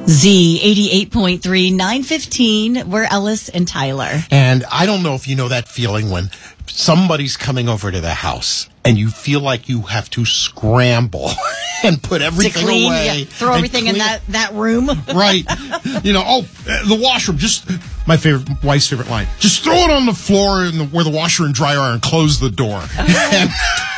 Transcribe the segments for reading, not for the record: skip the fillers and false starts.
Z88.3, 915. We're Ellis and Tyler. And I don't know if you know that feeling when somebody's coming over to the house and you feel like you have to scramble and put everything away. Yeah, throw everything in that room. Right. The washroom. Just my wife's favorite line. Just throw it on the floor where the washer and dryer are and close the door. And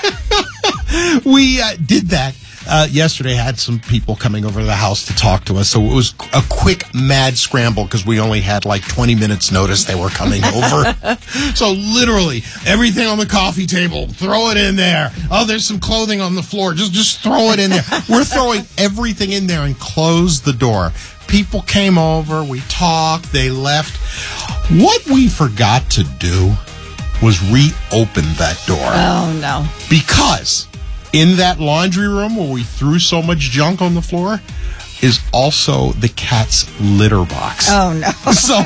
we did that. Yesterday had some people coming over to the house to talk to us, so it was a quick mad scramble because we only had like 20 minutes notice they were coming over. So literally everything on the coffee table, throw it in there. Oh, there's some clothing on the floor, just throw it in there. We're throwing everything in there and close the door. People came over, we talked, they left. What we forgot to do was reopen that door. Oh no. Because in that laundry room where we threw so much junk on the floor is also the cat's litter box. Oh, no. So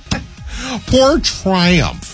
poor Triumph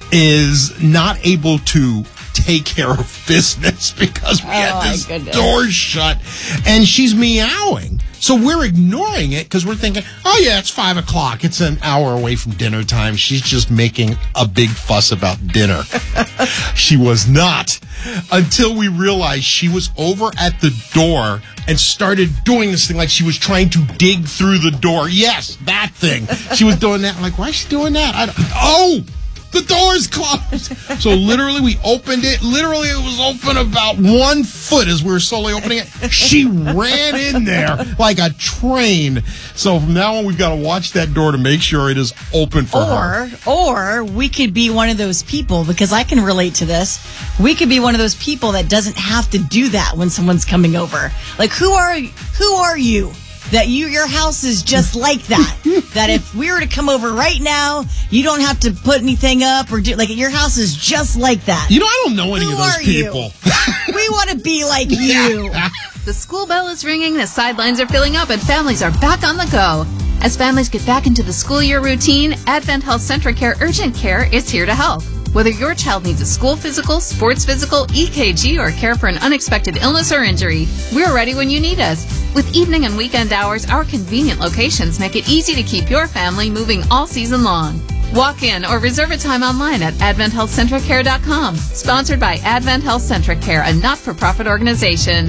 is not able to take care of business because we had this door shut, and she's meowing. So we're ignoring it because we're thinking, oh, yeah, it's 5 o'clock. It's an hour away from dinner time. She's just making a big fuss about dinner. She was not, until we realized she was over at the door and started doing this thing like she was trying to dig through the door. Yes, that thing. She was doing that. I'm like, why is she doing that? The door's closed. So literally we opened it. Literally it was open about 1 foot as we were slowly opening it. She ran in there like a train. So from now on we've got to watch that door to make sure it is open for her. Or we could be one of those people, because I can relate to this. We could be one of those people that doesn't have to do that when someone's coming over. Like, who are you? That your house is just like that. That if we were to come over right now, you don't have to put anything up or do, like, your house is just like that. I don't know any of those people. We want to be like you. The school bell is ringing, the sidelines are filling up, and families are back on the go. As families get back into the school year routine, Advent Health Centric Care Urgent Care is here to help. Whether your child needs a school physical, sports physical, EKG, or care for an unexpected illness or injury, we're ready when you need us. With evening and weekend hours, our convenient locations make it easy to keep your family moving all season long. Walk in or reserve a time online at AdventHealthCentricCare.com. Sponsored by Advent Health Centric Care, a not-for-profit organization.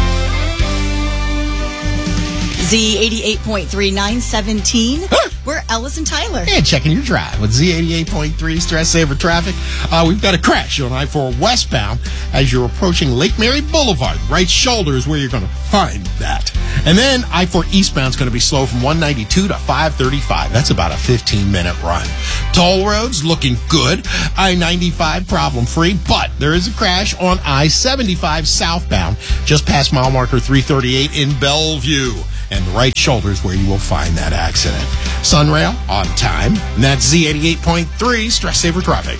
Z88.3, 917. We're Ellis and Tyler. And checking your drive with Z88.3 Stress Saver Traffic. We've got a crash on I-4 westbound as you're approaching Lake Mary Boulevard. Right shoulder is where you're going to find that. And then I-4 eastbound is going to be slow from 192 to 535. That's about a 15-minute run. Toll roads looking good. I-95 problem-free, but there is a crash on I-75 southbound just past mile marker 338 in Bellevue. And the right shoulder is where you will find that accident. Sunrail on time. And that's Z88.3 Stress Saver Traffic.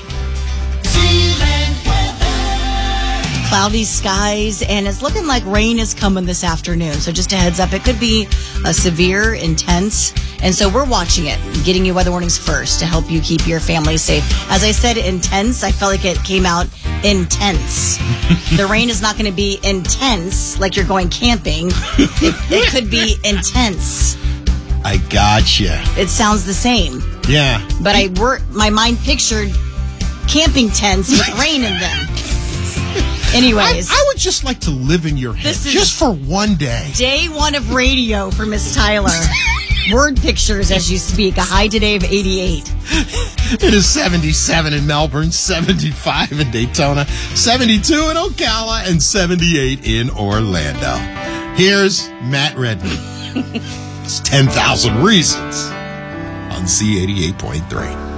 Cloudy skies, and it's looking like rain is coming this afternoon. So just a heads up, it could be a severe, intense. And so we're watching it, getting you weather warnings first to help you keep your family safe. As I said, intense, I felt like it came out intense. The rain is not going to be intense like you're going camping. It could be intense. I gotcha. It sounds the same. Yeah. But my mind pictured camping tents with rain in them. Anyways. I would just like to live in your head just for one day. Day one of radio for Miss Tyler. Word pictures as you speak. A high today of 88. It is 77 in Melbourne, 75 in Daytona, 72 in Ocala, and 78 in Orlando. Here's Matt Redman. It's 10,000 Reasons on Z88.3.